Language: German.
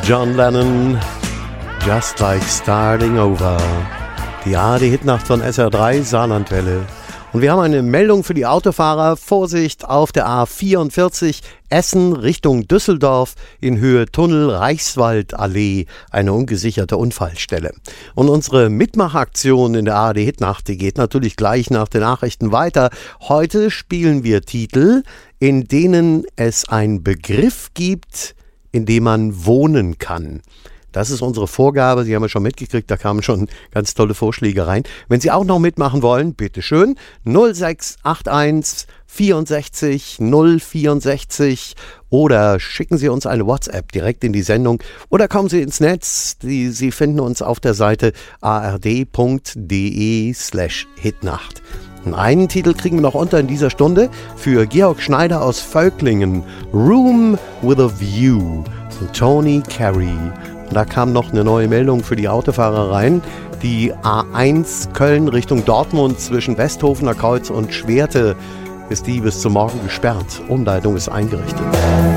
John Lennon, Just Like Starting Over. Die ARD-Hitnacht von SR3 Saarlandwelle. Und wir haben eine Meldung für die Autofahrer. Vorsicht auf der A44 Essen Richtung Düsseldorf in Höhe Tunnel Reichswaldallee, eine ungesicherte Unfallstelle. Und unsere Mitmachaktion in der ARD-Hitnacht, die geht natürlich gleich nach den Nachrichten weiter. Heute spielen wir Titel, in denen es einen Begriff gibt, in dem man wohnen kann. Das ist unsere Vorgabe. Sie haben ja schon mitgekriegt, da kamen schon ganz tolle Vorschläge rein. Wenn Sie auch noch mitmachen wollen, bitteschön. 0681 64 064 oder schicken Sie uns eine WhatsApp direkt in die Sendung oder kommen Sie ins Netz. Sie finden uns auf der Seite ard.de/Hitnacht. Und einen Titel kriegen wir noch unter in dieser Stunde für Georg Schneider aus Völklingen. Room with a View von Tony Carey. Und da kam noch eine neue Meldung für die Autofahrer rein. Die A1 Köln Richtung Dortmund zwischen Westhofener Kreuz und Schwerte ist die bis zum Morgen gesperrt. Umleitung ist eingerichtet.